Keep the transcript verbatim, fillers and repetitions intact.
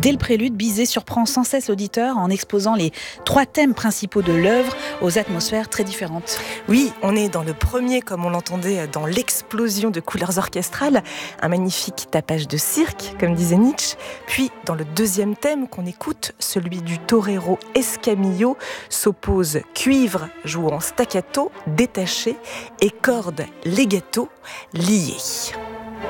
Dès le prélude, Bizet surprend sans cesse l'auditeur en exposant les trois thèmes principaux de l'œuvre aux atmosphères très différentes. Oui, on est dans le premier, comme on l'entendait, dans l'explosion de couleurs orchestrales, un magnifique tapage de cirque, comme disait Nietzsche. Puis, dans le deuxième thème qu'on écoute, celui du torero Escamillo, s'oppose cuivre jouant staccato, détaché, et cordes legato liées.